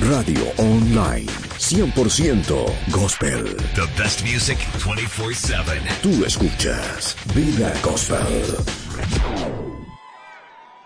Radio Online. 100% Gospel. The best music 24/7. Tú escuchas Vida Gospel.